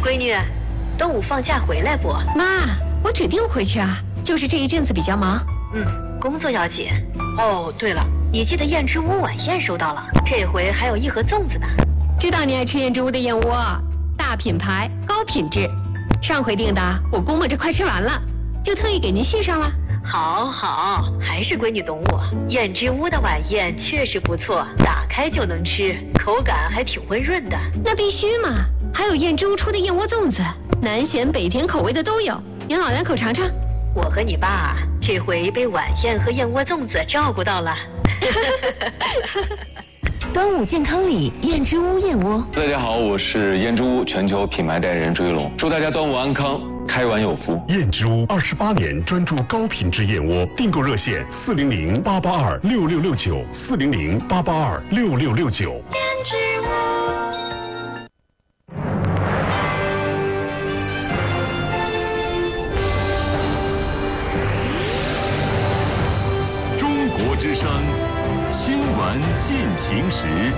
闺女，端午放假回来不？ 妈，我指定回去啊，就是这一阵子比较忙。 工作要紧。哦，对了，你记得燕之屋晚宴收到了，这回还有一盒粽子呢。 知道你爱吃燕之屋的燕窝，大品牌，高品质。上回订的，我估摸着快吃完了，就特意给您续上了。 好，还是闺女懂我。燕之屋的晚宴确实不错，打开就能吃，口感还挺温润的。 那必须嘛！还有燕之屋出的燕窝粽子，南咸北甜口味的都有，您老两口尝尝。 我和你爸这回被晚宴和燕窝粽子照顾到了。 端午健康礼，燕之屋燕窝。 大家好，我是燕之屋全球品牌代言人朱一龙，祝大家端午安康，开碗有福。 燕之屋28年专注高品质燕窝，订购热线400-882-6669，400-882-6669。 燕之屋。 中国之声新闻进行时。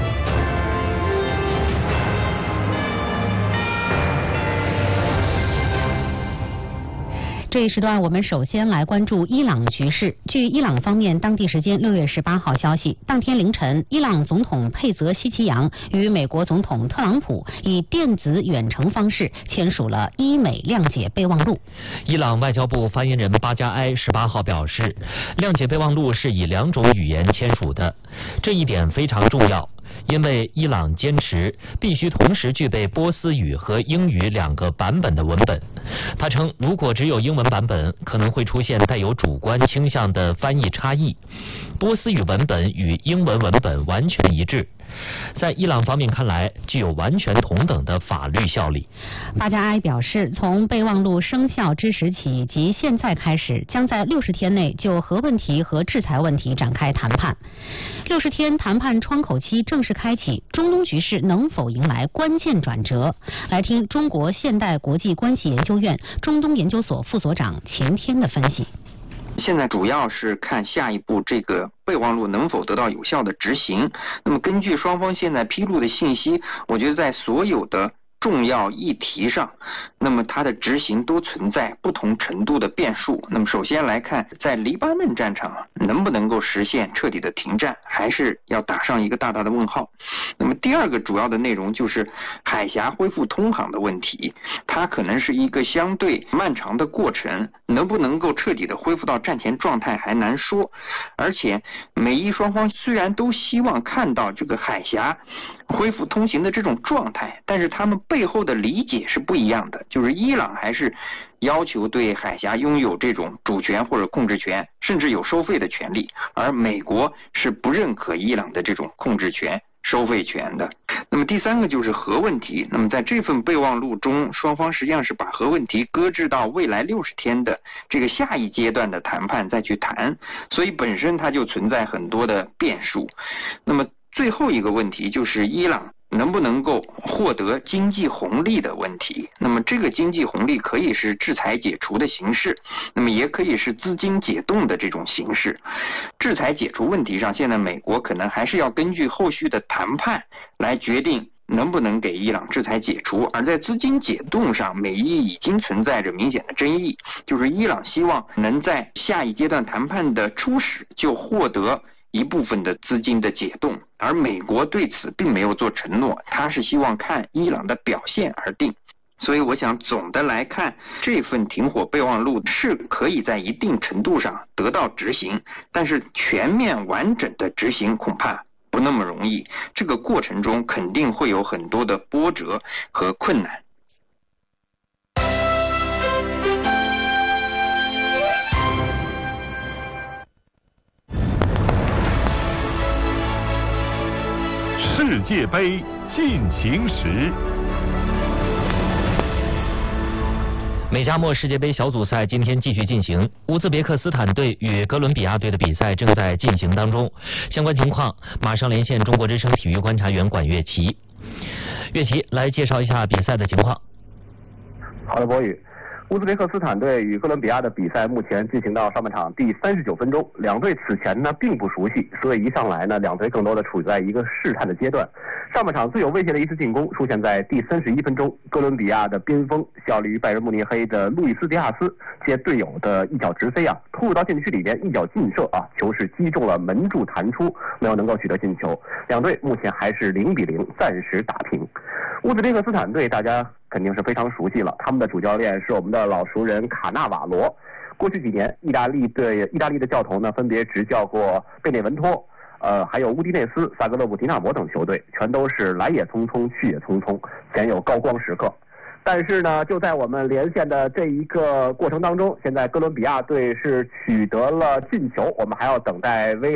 这一时段，我们首先来关注伊朗局势。据伊朗方面当地时间6月18号消息，当天凌晨，伊朗总统佩泽西奇扬与美国总统特朗普以电子远程方式签署了伊美谅解备忘录。 伊朗外交部发言人巴加埃18号表示，谅解备忘录是以2种语言签署的，这一点非常重要。因为伊朗坚持必须同时具备波斯语和英语2个版本的文本。他称，如果只有英文版本，可能会出现带有主观倾向的翻译差异。波斯语文本与英文文本完全一致，在伊朗方面看来，具有完全同等的法律效力。 巴加埃表示，从备忘录生效之时起及现在开始，将在60天内就核问题和制裁问题展开谈判。60天谈判窗口期正式开启，中东局势能否迎来关键转折？来听中国现代国际关系研究院中东研究所副所长钱天的分析。 现在主要是看下一步这个备忘录能否得到有效的执行。那么根据双方现在披露的信息，我觉得在所有的重要议题上，那么它的执行都存在不同程度的变数。那么首先来看，在黎巴嫩战场能不能够实现彻底的停战，还是要打上一个大大的问号。那么第二个主要的内容就是海峡恢复通航的问题，它可能是一个相对漫长的过程，能不能够彻底的恢复到战前状态还难说。而且美伊双方虽然都希望看到这个海峡恢复通行的这种状态，但是他们背后的理解是不一样的，就是伊朗还是要求对海峡拥有这种主权或者控制权，甚至有收费的权利，而美国是不认可伊朗的这种控制权、收费权的。那么第三个就是核问题，那么在这份备忘录中，双方实际上是把核问题搁置到未来60天的这个下一阶段的谈判再去谈，所以本身它就存在很多的变数。那么最后一个问题就是伊朗能不能够获得经济红利的问题。那么这个经济红利可以是制裁解除的形式，那么也可以是资金解冻的这种形式。制裁解除问题上，现在美国可能还是要根据后续的谈判来决定能不能给伊朗制裁解除。而在资金解冻上，美伊已经存在着明显的争议，就是伊朗希望能在下一阶段谈判的初始就获得一部分的资金的解冻，而美国对此并没有做承诺，他是希望看伊朗的表现而定。所以我想总的来看，这份停火备忘录是可以在一定程度上得到执行，但是全面完整的执行恐怕不那么容易，这个过程中肯定会有很多的波折和困难。 世界杯进行时。 美加墨世界杯小组赛今天继续进行，乌兹别克斯坦队与哥伦比亚队的比赛正在进行当中。相关情况马上连线中国之声体育观察员管乐琪。乐琪来介绍一下比赛的情况。 好的，博宇。 乌兹别克斯坦队与哥伦比亚的比赛目前进行到上半场第39分钟，两队此前呢并不熟悉，所以一上来呢，两队更多的处在一个试探的阶段。上半场最有威胁的一次进攻出现在第31分钟，哥伦比亚的边锋效力于拜仁慕尼黑的路易斯·迪亚斯借队友的一脚直飞突入到禁区里边，一脚劲射球是击中了门柱弹出，没有能够取得进球。两队目前还是0-0，暂时打平。乌兹别克斯坦队大家肯定是非常熟悉了，他们的主教练是我们的老熟人卡纳瓦罗。过去几年，意大利的教头呢，分别执教过贝内文托、还有乌迪内斯、萨格勒布、迪纳摩等球队，全都是来也匆匆，去也匆匆，鲜有高光时刻。但是呢，就在我们连线的这一个过程当中，现在哥伦比亚队是取得了进球，我们还要等待